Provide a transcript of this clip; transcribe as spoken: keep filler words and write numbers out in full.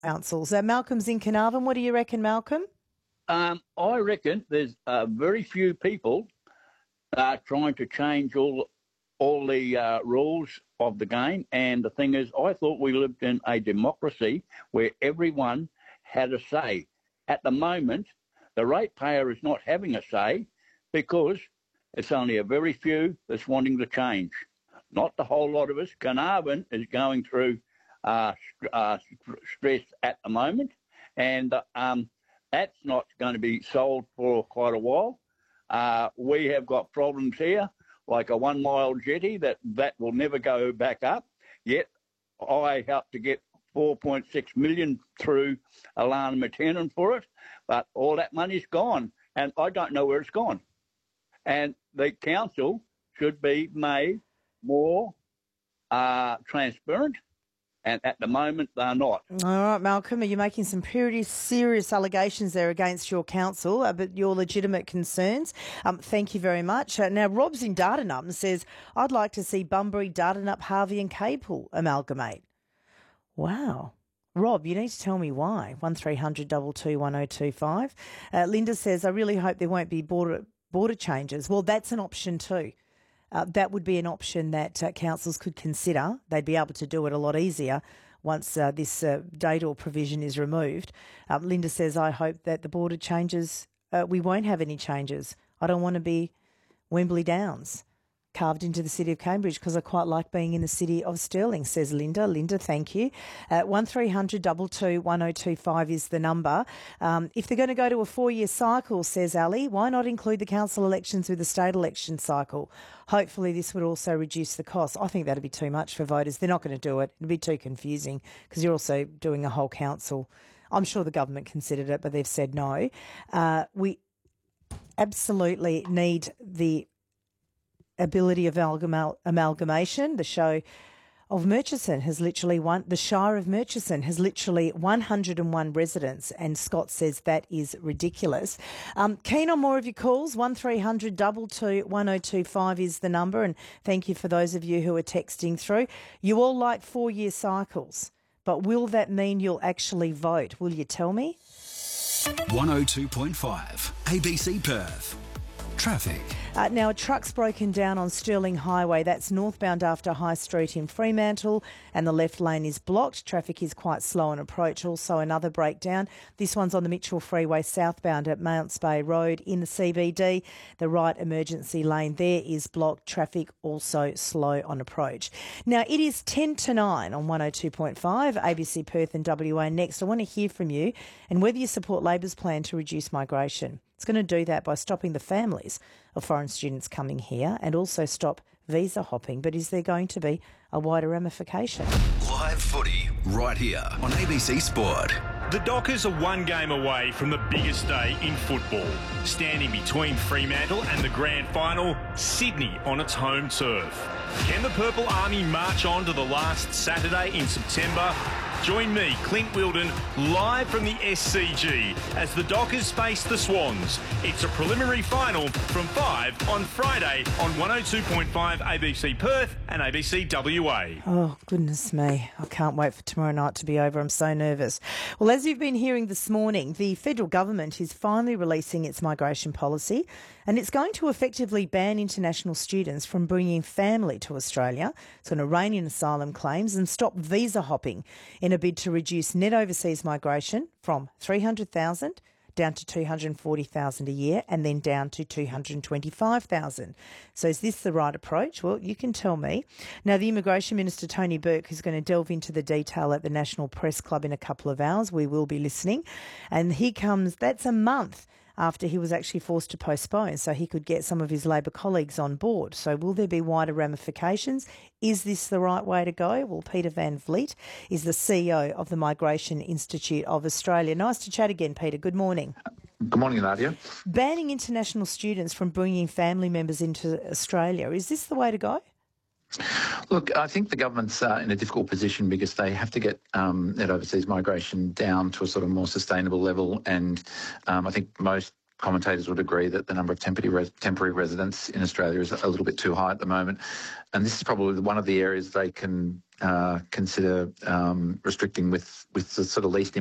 councils. Uh, Malcolm's in Carnarvon. What do you reckon, Malcolm? Um, I reckon there's uh, very few people uh, trying to change all all the uh, rules of the game. And the thing is, I thought we lived in a democracy where everyone had a say. At the moment, the ratepayer is not having a say because it's only a very few that's wanting to change. Not the whole lot of us. Carnarvon is going through uh, uh, stress at the moment, and uh, um, that's not going to be solved for quite a while. Uh, we have got problems here, like a one-mile jetty that, that will never go back up. Yet I helped to get four point six million dollars through Alana McTiernan for it, but all that money's gone, and I don't know where it's gone. And the council should be made more uh, transparent, and at the moment they're not. All right, Malcolm, are you making some pretty serious allegations there against your council, uh, but your legitimate concerns? Um, thank you very much. Uh, now, Rob's in Dardanup and says, I'd like to see Bunbury, Dardanup, Harvey and Capel amalgamate. Wow. Rob, you need to tell me why. one three hundred two two one oh two five. Uh, Linda says, I really hope there won't be border, border changes. Well, that's an option too. Uh, that would be an option that uh, councils could consider. They'd be able to do it a lot easier once uh, this uh, date or provision is removed. Um, Linda says, I hope that the border changes, uh, we won't have any changes. I don't want to be Wembley Downs carved into the city of Cambridge because I quite like being in the city of Stirling, says Linda. Linda, thank you. Uh, one three hundred two two one oh two five is the number. Um, if they're going to go to a four-year cycle, says Ali, why not include the council elections with the state election cycle? Hopefully this would also reduce the cost. I think that'd be too much for voters. They're not going to do it. It'd be too confusing because you're also doing a whole council. I'm sure the government considered it, but they've said no. Uh, we absolutely need the ability of amalgam- amalgamation. The show of Murchison has literally one, the Shire of Murchison has literally one hundred and one residents, and Scott says that is ridiculous. Um, keen on more of your calls. one three hundred two two one oh two five is the number, and thank you for those of you who are texting through. You all like four-year cycles, but will that mean you'll actually vote? Will you tell me? one oh two point five A B C Perth. Traffic. Uh, now, a truck's broken down on Stirling Highway. That's northbound after High Street in Fremantle, and the left lane is blocked. Traffic is quite slow on approach. Also, another breakdown. This one's on the Mitchell Freeway southbound at Mounts Bay Road in the C B D. The right emergency lane there is blocked. Traffic also slow on approach. Now, it is ten to nine on one oh two point five, A B C Perth and W A. Next, I want to hear from you and whether you support Labor's plan to reduce migration. It's going to do that by stopping the families of foreign students coming here and also stop visa hopping. But is there going to be a wider ramification? Live footy right here on A B C Sport. The Dockers are one game away from the biggest day in football. Standing between Fremantle and the grand final, Sydney on its home turf. Can the Purple Army march on to the last Saturday in September? Join me, Clint Wilden, live from the S C G as the Dockers face the Swans. It's a preliminary final from five on Friday on one oh two point five A B C Perth and A B C W A. Oh, goodness me. I can't wait for tomorrow night to be over. I'm so nervous. Well, as you've been hearing this morning, the federal government is finally releasing its migration policy, and it's going to effectively ban international students from bringing family to Australia. It's going to rein in asylum claims and stop visa hopping in a bid to reduce net overseas migration from three hundred thousand down to two hundred forty thousand a year and then down to two hundred twenty-five thousand. So is this the right approach? Well, you can tell me. Now, the Immigration Minister, Tony Burke, is going to delve into the detail at the National Press Club in a couple of hours. We will be listening. And he comes, that's a month after he was actually forced to postpone so he could get some of his Labor colleagues on board. So will there be wider ramifications? Is this the right way to go? Well, Peter Van Vliet is the C E O of the Migration Institute of Australia. Nice to chat again, Peter. Good morning. Good morning, Nadia. Banning international students from bringing family members into Australia, is this the way to go? Look, I think the government's uh, in a difficult position because they have to get um, net overseas migration down to a sort of more sustainable level, and um, I think most commentators would agree that the number of temporary, res- temporary residents in Australia is a little bit too high at the moment. And this is probably one of the areas they can uh, consider um, restricting with, with the sort of least